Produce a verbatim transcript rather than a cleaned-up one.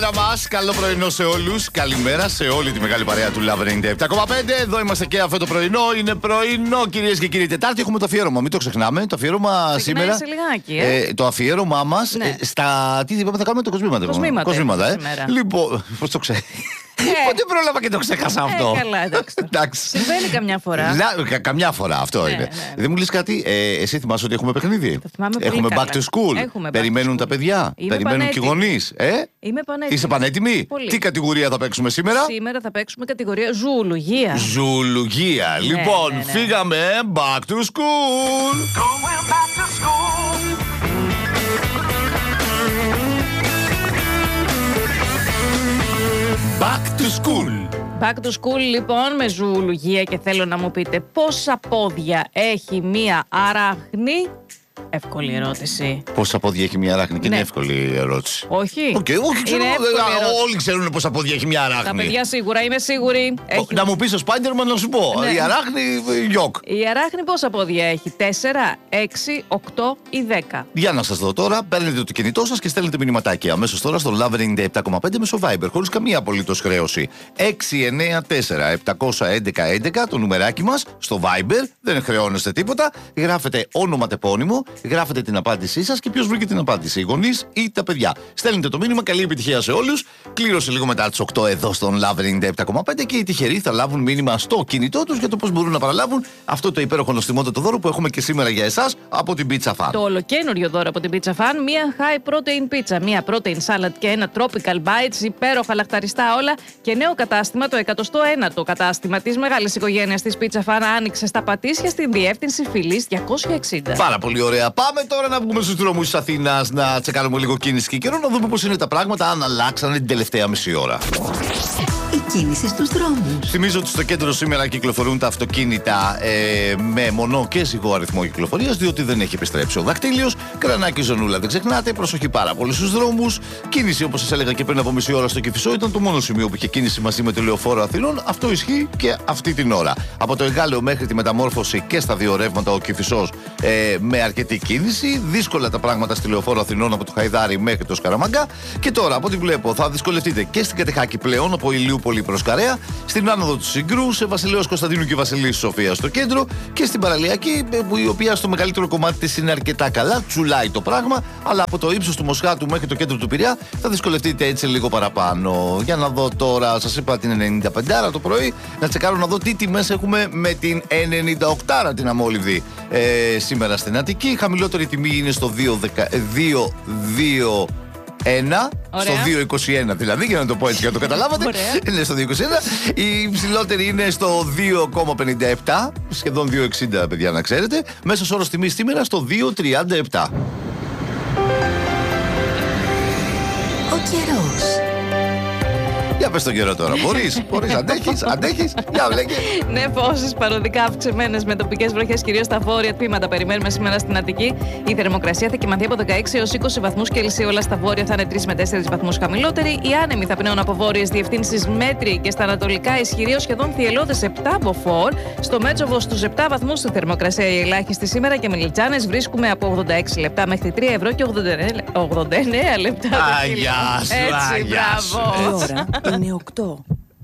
Μας, καλό πρωινό σε όλους. Καλημέρα σε όλη τη μεγάλη παρέα του Love ενενήντα επτά κόμμα πέντε. Εδώ είμαστε και αυτό το πρωινό. Είναι πρωινό, κυρίες και κύριοι. Τετάρτη έχουμε το αφιέρωμα. Μην το ξεχνάμε. Το αφιέρωμα σήμερα. Σε λιγάκι, ε. Ε, το αφιέρωμά μας ναι. ε, στα. Τι είπαμε, θα κάνουμε το κοσμήματα. Κοσμήματα, κοσμήματα ε. Λοιπόν, πώς το ξέρει. Πότε πρόλαβα και το ξέχασα αυτό. Ε, καλά, εντάξει. εντάξει. Συμβαίνει καμιά φορά. Λα, κα, καμιά φορά αυτό ναι, είναι. Ναι, ναι. Δεν μου λες κάτι, ε, εσύ θυμάσαι ότι έχουμε παιχνίδι. Έχουμε back to school. Έχουμε Περιμένουν back to τα παιδιά. Είμαι Περιμένουν πανέτοιμη. και οι γονείς. Ε? Είμαι πανέτοιμη. Είσαι πανέτοιμη. Πολύ. Τι κατηγορία θα παίξουμε σήμερα? Σήμερα θα παίξουμε κατηγορία ζουολογία. Ζουολογία. Ναι, Λοιπόν, ναι, ναι. φύγαμε back to school. Back to school. Back to school λοιπόν με ζουολογία και θέλω να μου πείτε πόσα πόδια έχει μία αράχνη. Εύκολη ερώτηση. Πόσα πόδια έχει μια αράχνη? Και ναι. είναι εύκολη ερώτηση. Όχι. Okay, όχι, ξέρω, όλοι ξέρουν πόσα πόδια έχει μια αράχνη. Τα παιδιά σίγουρα, είμαι σίγουρη. Έχει... Να μου πεις ο Spider-Man να σου πω. Ναι. Η αράχνη, γιοκ. Η αράχνη πόσα πόδια έχει? τέσσερα, έξι, οκτώ ή δέκα? Για να σας δω τώρα, παίρνετε το κινητό σας και στέλνετε μηνυματάκι αμέσως τώρα στο Love ενενήντα επτά κόμμα πέντε μέσω Viber, χωρίς καμία απολύτως χρέωση. έξι εννιά τέσσερα επτά ένα ένα ένα το νουμεράκι μας στο Viber, δεν χρεώνεστε τίποτα. Γράφετε όνομα τεπώνυμο, γράφετε την απάντησή σας και ποιος βρήκε την απάντηση, οι γονείς ή τα παιδιά. Στέλνετε το μήνυμα, καλή επιτυχία σε όλους. Κλήρωσε λίγο μετά τις οκτώ εδώ στον Love ενενήντα επτά κόμμα πέντε και οι τυχεροί θα λάβουν μήνυμα στο κινητό τους για το πώς μπορούν να παραλάβουν αυτό το υπέροχο νοστιμότατο δώρο που έχουμε και σήμερα για εσάς από την Pizza Fan. Το ολοκένουργιο δώρο από την Pizza Fan, μία high protein pizza, μία protein salad και ένα tropical bites, υπέροχα λαχταριστά όλα και νέο κατάστημα, το εκατοστό ένατο κατάστημα της μεγάλης οικογένειας της Pizza Fan άνοιξε στα Πατήσια στην διεύθυνση Φιλής διακόσια εξήντα. Πάρα πολύ ωραία. Πάμε τώρα να βγούμε στους δρόμους της Αθήνας, να τσεκάρουμε λίγο κίνηση και καιρό, να δούμε πώς είναι τα πράγματα, αν αλλάξανε την τελευταία μισή ώρα. Η κίνηση στους δρόμους. Θυμίζω ότι στο κέντρο σήμερα κυκλοφορούν τα αυτοκίνητα ε, με μονό και ζυγό αριθμό κυκλοφορίας, διότι δεν έχει επιστρέψει ο δακτύλιος. Κρανάκι ζωνούλα, δεν ξεχνάτε. Προσοχή πάρα πολύ στους δρόμους. Κίνηση, όπως σας έλεγα και πριν από μισή ώρα στο Κηφισό, ήταν το μόνο σημείο που είχε κίνηση μαζί με το λεωφόρο Αθηνών. Αυτό ισχύει και αυτή την ώρα. Από το Εγάλεο μέχρι τη Μεταμόρφωση και στα δύο ρεύματα ο Κηφισός ε, με αρκετή κίνηση. Δύσκολα τα πράγματα στη λεωφόρο Αθηνών από το Χαϊδάρι μέχρι το Σκαραμαγκά. Και τώρα, από ό,τι βλέπω, θα δυσκολευτείτε και στην Κατεχάκη πλέον από Ηλιούπολη προς Καρέα, στην άνοδο του Συγκρού, σε Βασιλέως Κωνσταντίνου και Βασιλής Σοφία στο κέντρο και στην Παραλιακή, η οποία στο μεγαλύτερο κομμάτι της είναι αρκετά καλά, τσουλάει το πράγμα, αλλά από το ύψος του Μοσχάτου μέχρι το κέντρο του Πειραιά θα δυσκολευτείτε έτσι λίγο παραπάνω. Για να δω τώρα, σας είπα την ενενήντα πέντε το πρωί, να τσεκάρω να δω τι τιμές έχουμε με την ενενήντα οκτώ την αμόλυβδη ε, σήμερα στην Αττική. Χαμηλότερη τιμή είναι στο δύο δύο ένα, στο δύο είκοσι ένα δηλαδή, για να το πω έτσι για να το καταλάβατε. Είναι στο δύο είκοσι ένα. Η υψηλότερη είναι στο δύο κόμμα πενήντα επτά, σχεδόν δύο εξήντα, παιδιά, να ξέρετε. Μέσος όρος τιμής σήμερα στο δύο τριάντα επτά. Ο καιρός. Για πες τον καιρό τώρα. Μπορείς, μπορείς, αντέχεις, αντέχεις. Για βλέκε. Νεφώσεις παροδικά αυξημένες με τοπικές βροχές, κυρίως στα βόρεια τμήματα. Περιμένουμε σήμερα στην Αττική. Η θερμοκρασία θα κυμανθεί από δεκαέξι έως είκοσι βαθμούς Κελσίου. Όλα στα βόρεια θα είναι τρεις με τέσσερις βαθμούς χαμηλότεροι. Οι άνεμοι θα πνέουν από βόρειες διευθύνσεις μέτρη και στα ανατολικά ισχυροί ως σχεδόν θυελλώδες επτά μποφόρ. Στο Μέτσοβο στους επτά βαθμούς στη θερμοκρασία η ελάχιστη σήμερα και με Λιτζάνες βρίσκουμε από ογδόντα έξι λεπτά μέχρι τρία ευρώ και ογδόντα εννέα λεπτά. Αγιά σου, έτσι, αγιά σου. μπράβο. Η ώρα είναι οκτώ.